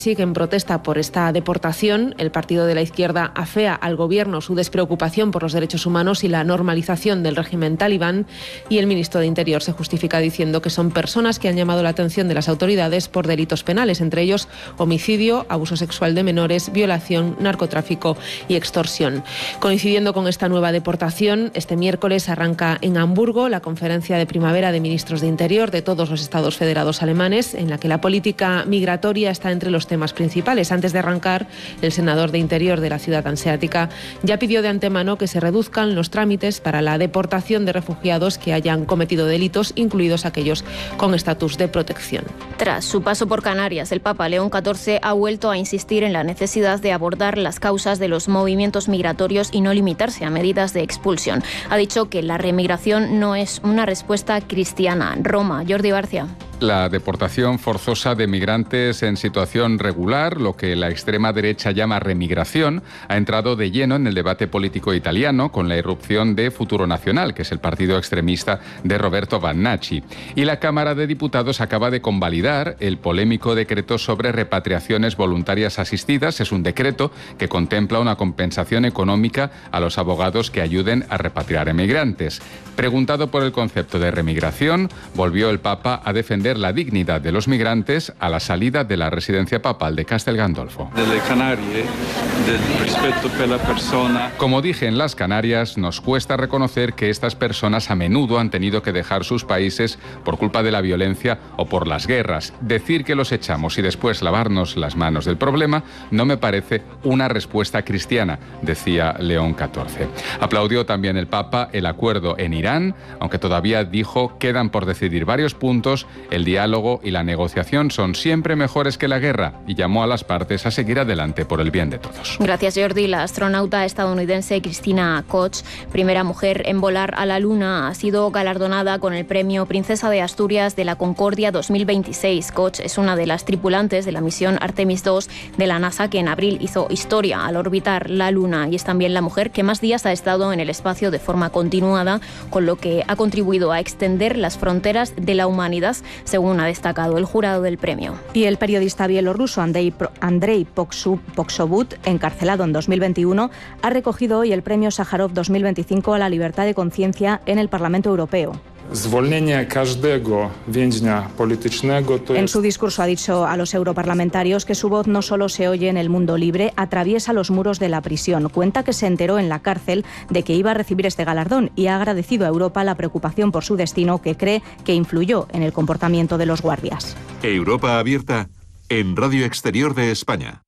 Sí, que en protesta por esta deportación, el partido de la izquierda afea al gobierno su despreocupación por los derechos humanos y la normalización del régimen talibán, y el ministro de Interior se justifica diciendo que son personas que han llamado la atención de las autoridades por delitos penales, entre ellos homicidio, abuso sexual de menores, violación, narcotráfico y extorsión. Coincidiendo con esta nueva deportación, este miércoles arranca en Hamburgo la conferencia de primavera de ministros de Interior de todos los estados federados alemanes, en la que la política migratoria está entre los temas principales. Antes de arrancar, el senador de Interior de la ciudad hanseática ya pidió de antemano que se reduzcan los trámites para la deportación de refugiados que hayan cometido delitos, incluidos aquellos con estatus de protección. Tras su paso por Canarias, el Papa León XIV ha vuelto a insistir en la necesidad de abordar las causas de los movimientos migratorios y no limitarse a medidas de expulsión. Ha dicho que la remigración no es una respuesta cristiana. Roma, Jordi Barcia. La deportación forzosa de migrantes en situación regular, lo que la extrema derecha llama remigración, ha entrado de lleno en el debate político italiano con la irrupción de Futuro Nacional, que es el partido extremista de Roberto Vannacci. Y la Cámara de Diputados acaba de convalidar el polémico decreto sobre repatriaciones voluntarias asistidas. Es un decreto que contempla una compensación económica a los abogados que ayuden a repatriar emigrantes. Preguntado por el concepto de remigración, volvió el Papa a defender la dignidad de los migrantes a la salida de la residencia papal de Castel Gandolfo. Como dije en las Canarias, nos cuesta reconocer que estas personas a menudo han tenido que dejar sus países por culpa de la violencia o por las guerras. Decir que los echamos y después lavarnos las manos del problema no me parece una respuesta cristiana, decía León XIV. Aplaudió también el Papa el acuerdo en Irán, aunque todavía dijo quedan por decidir varios puntos. El diálogo y la negociación son siempre mejores que la guerra y llamó a las partes a seguir adelante por el bien de todos. Gracias, Jordi. La astronauta estadounidense Christina Koch, primera mujer en volar a la Luna, ha sido galardonada con el premio Princesa de Asturias de la Concordia 2026. Koch es una de las tripulantes de la misión Artemis II de la NASA, que en abril hizo historia al orbitar la Luna, y es también la mujer que más días ha estado en el espacio de forma continuada, con lo que ha contribuido a extender las fronteras de la humanidad, según ha destacado el jurado del premio. Y el periodista bielorruso Andrei Poksobut, encarcelado en 2021, ha recogido hoy el premio Sájarov 2025 a la libertad de conciencia en el Parlamento Europeo. En su discurso ha dicho a los europarlamentarios que su voz no solo se oye en el mundo libre, atraviesa los muros de la prisión. Cuenta que se enteró en la cárcel de que iba a recibir este galardón y ha agradecido a Europa la preocupación por su destino, que cree que influyó en el comportamiento de los guardias. Europa Abierta en Radio Exterior de España.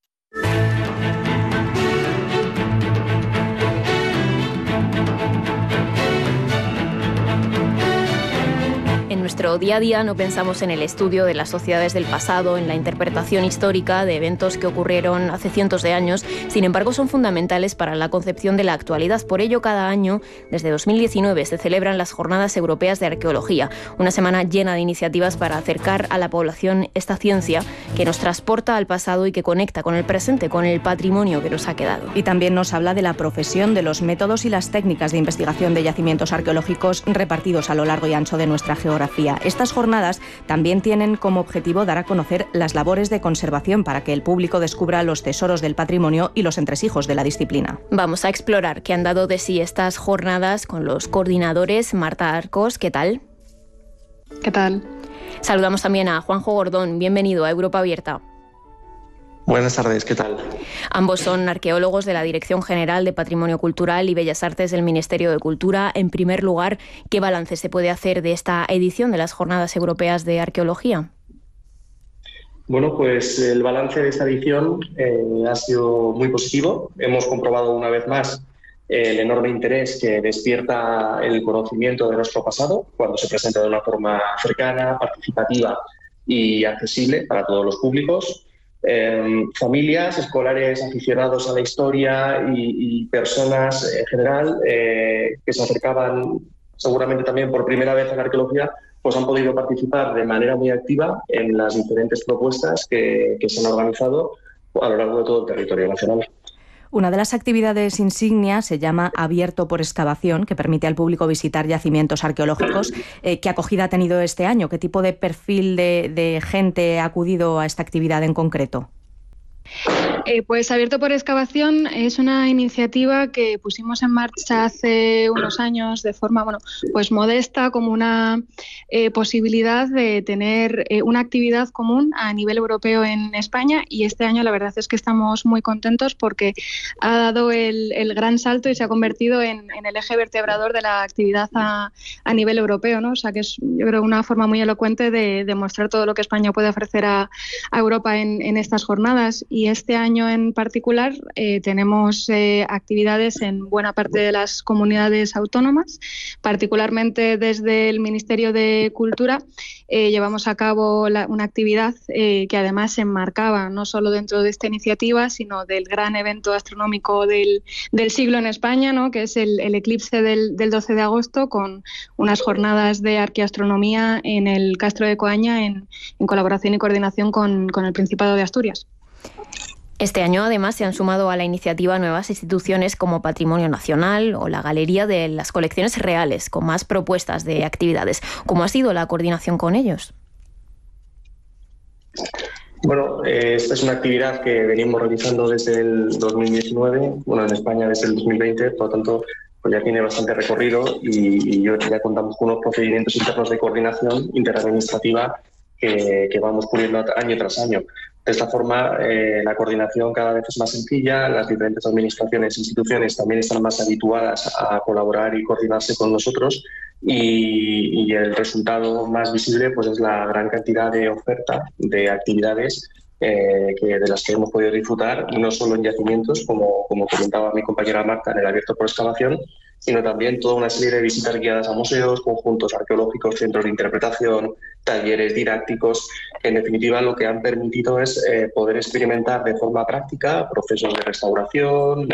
En nuestro día a día no pensamos en el estudio de las sociedades del pasado, en la interpretación histórica de eventos que ocurrieron hace cientos de años. Sin embargo, son fundamentales para la concepción de la actualidad. Por ello, cada año, desde 2019, se celebran las Jornadas Europeas de Arqueología, una semana llena de iniciativas para acercar a la población esta ciencia que nos transporta al pasado y que conecta con el presente, con el patrimonio que nos ha quedado. Y también nos habla de la profesión, de los métodos y las técnicas de investigación de yacimientos arqueológicos repartidos a lo largo y ancho de nuestra geografía. Estas jornadas también tienen como objetivo dar a conocer las labores de conservación para que el público descubra los tesoros del patrimonio y los entresijos de la disciplina. Vamos a explorar qué han dado de sí estas jornadas con los coordinadores. Marta Arcos, ¿qué tal? ¿Qué tal? Saludamos también a Juanjo Gordón. Bienvenido a Europa Abierta. Buenas tardes, ¿qué tal? Ambos son arqueólogos de la Dirección General de Patrimonio Cultural y Bellas Artes del Ministerio de Cultura. En primer lugar, ¿qué balance se puede hacer de esta edición de las Jornadas Europeas de Arqueología? Bueno, pues el balance de esta edición ha sido muy positivo. Hemos comprobado una vez más el enorme interés que despierta el conocimiento de nuestro pasado cuando se presenta de una forma cercana, participativa y accesible para todos los públicos. Familias, escolares aficionados a la historia y personas en general que se acercaban seguramente también por primera vez a la arqueología, pues han podido participar de manera muy activa en las diferentes propuestas que se han organizado a lo largo de todo el territorio nacional. Una de las actividades insignia se llama Abierto por Excavación, que permite al público visitar yacimientos arqueológicos. ¿Qué acogida ha tenido este año? ¿Qué tipo de perfil de gente ha acudido a esta actividad en concreto? Pues Abierto por Excavación es una iniciativa que pusimos en marcha hace unos años de forma pues modesta, como una posibilidad de tener una actividad común a nivel europeo en España, y este año la verdad es que estamos muy contentos porque ha dado el gran salto y se ha convertido en el eje vertebrador de la actividad a nivel europeo, ¿no? O sea que es, yo creo, una forma muy elocuente de demostrar todo lo que España puede ofrecer a Europa en estas jornadas. Y este año en particular tenemos actividades en buena parte de las comunidades autónomas, particularmente desde el Ministerio de Cultura. Llevamos a cabo una actividad que además se enmarcaba no solo dentro de esta iniciativa, sino del gran evento astronómico del siglo en España, ¿no? Que es el eclipse del 12 de agosto, con unas jornadas de arqueoastronomía en el Castro de Coaña en colaboración y coordinación con el Principado de Asturias. Este año, además, se han sumado a la iniciativa nuevas instituciones como Patrimonio Nacional o la Galería de las Colecciones Reales, con más propuestas de actividades. ¿Cómo ha sido la coordinación con ellos? Bueno, esta es una actividad que venimos realizando desde el 2019, en España desde el 2020, por lo tanto pues ya tiene bastante recorrido y ya contamos con unos procedimientos internos de coordinación interadministrativa que vamos puliendo año tras año. De esta forma, la coordinación cada vez es más sencilla, las diferentes administraciones e instituciones también están más habituadas a colaborar y coordinarse con nosotros, y el resultado más visible pues es la gran cantidad de oferta de actividades de las que hemos podido disfrutar, no solo en yacimientos, como comentaba mi compañera Marta, en el Abierto por Excavación, sino también toda una serie de visitas guiadas a museos, conjuntos arqueológicos, centros de interpretación, talleres didácticos, que en definitiva lo que han permitido es poder experimentar de forma práctica procesos de restauración,